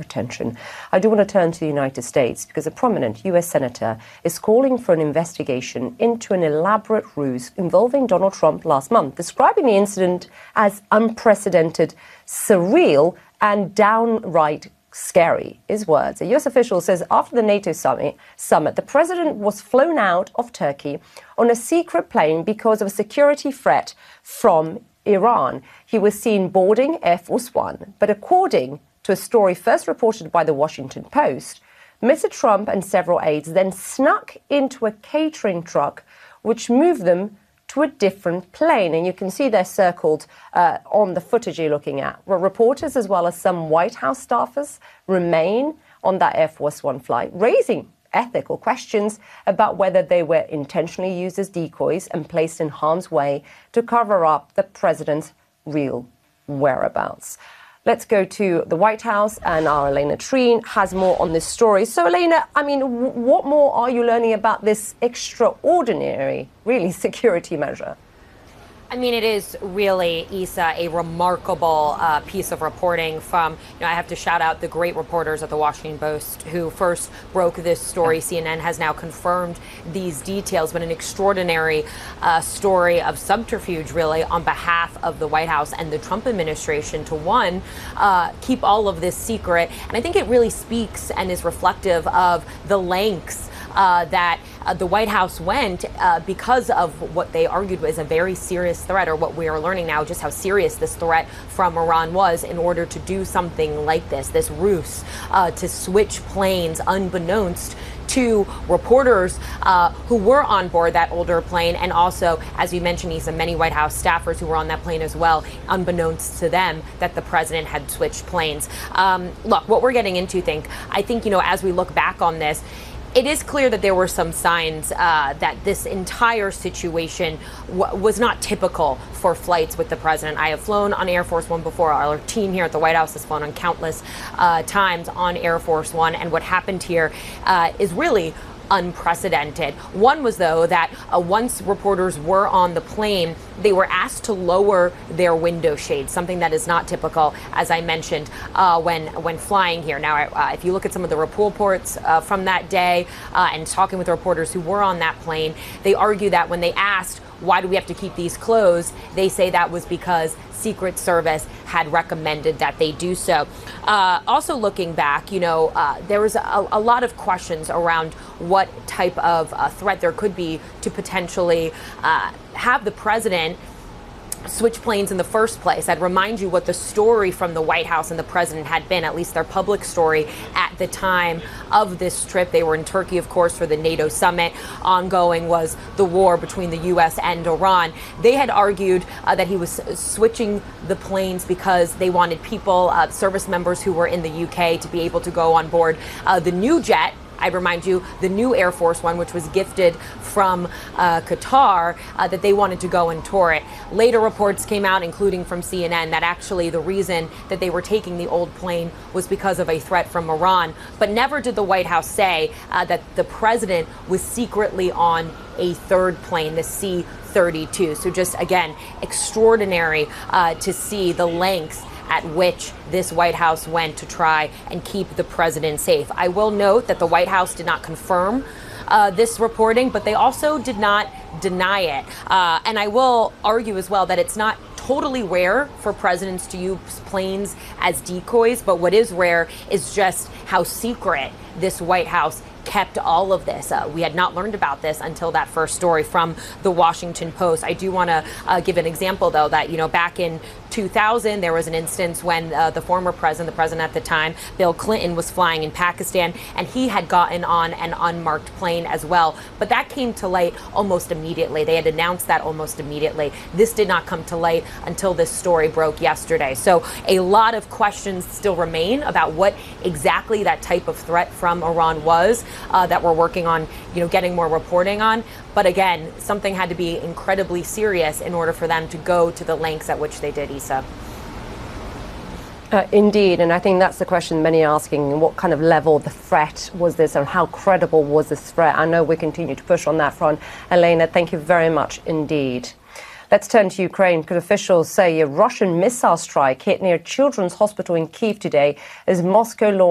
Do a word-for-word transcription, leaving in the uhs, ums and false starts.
attention. I do want to turn to the United States because a prominent U S senator is calling for an investigation into an elaborate ruse involving Donald Trump last month, describing the incident as unprecedented, surreal, and downright scary, his words. A U S official says after the NATO summit, summit, the president was flown out of Turkey on a secret plane because of a security threat from Iran. He was seen boarding Air Force One. But according to a story first reported by the Washington Post, Mister Trump and several aides then snuck into a catering truck, which moved them to a different plane. And you can see they're circled uh, on the footage you're looking at, where reporters as well as some White House staffers remain on that Air Force One flight, raising ethical questions about whether they were intentionally used as decoys and placed in harm's way to cover up the president's real whereabouts. Let's go to the White House, and our Elena Treen has more on this story. So, Elena, I mean, w- what more are you learning about this extraordinary, really, security measure? I mean, it is really, Issa, a remarkable uh, piece of reporting from, you know, I have to shout out the great reporters at the Washington Post who first broke this story. C N N has now confirmed these details, but an extraordinary uh, story of subterfuge, really, on behalf of the White House and the Trump administration to, one, uh, keep all of this secret. And I think it really speaks and is reflective of the lengths Uh, that uh, the White House went uh, because of what they argued was a very serious threat, or what we are learning now, just how serious this threat from Iran was, in order to do something like this, this ruse uh, to switch planes unbeknownst to reporters uh, who were on board that older plane, and also, as you mentioned, Issa, many White House staffers who were on that plane as well, unbeknownst to them that the president had switched planes. Um, look, what we're getting into, think, I think, you know, as we look back on this, it is clear that there were some signs uh, that this entire situation w- was not typical for flights with the president. I have flown on Air Force One before. Our team here at the White House has flown on countless uh, times on Air Force One. And what happened here uh, is really unprecedented. One was, though, that uh, once reporters were on the plane, they were asked to lower their window shades, something that is not typical, as I mentioned, uh, when when flying here. Now, uh, if you look at some of the reports uh, from that day uh, and talking with reporters who were on that plane, they argue that when they asked, why do we have to keep these closed, they say that was because Secret Service had recommended that they do so. Uh, also looking back, you know, uh, there was a, a lot of questions around what type of uh, threat there could be to potentially uh, have the president switch planes in the first place. I'd remind you what the story from the White House and the president had been, at least their public story at the time of this trip. They were in Turkey, of course, for the NATO summit. Ongoing was the war between the U S and Iran. They had argued uh, that he was switching the planes because they wanted people, uh, service members who were in the U K, to be able to go on board uh, the new jet. I remind you, the new Air Force One, which was gifted from uh, Qatar, uh, that they wanted to go and tour it. Later reports came out, including from C N N, that actually the reason that they were taking the old plane was because of a threat from Iran. But never did the White House say uh, that the president was secretly on a third plane, the C thirty-two. So just, again, extraordinary uh, to see the lengths at which this White House went to try and keep the president safe. I will note that the White House did not confirm uh, this reporting, but they also did not deny it. Uh, and I will argue as well that it's not totally rare for presidents to use planes as decoys, but what is rare is just how secret this White House kept all of this. Uh, we had not learned about this until that first story from the Washington Post. I do want to uh, give an example, though, that, you know, back in two thousand, there was an instance when uh, the former president, the president at the time, Bill Clinton, was flying in Pakistan, and he had gotten on an unmarked plane as well. But that came to light almost immediately. They had announced that almost immediately. This did not come to light until this story broke yesterday. So a lot of questions still remain about what exactly that type of threat from Iran was uh, that we're working on, you know, getting more reporting on. But again, something had to be incredibly serious in order for them to go to the lengths at which they did, Issa. Uh, indeed, and I think that's the question many are asking: what kind of level the threat was this, and how credible was this threat? I know we continue to push on that front. Elena, thank you very much indeed. Let's turn to Ukraine, because officials say a Russian missile strike hit near Children's Hospital in Kyiv today as Moscow launched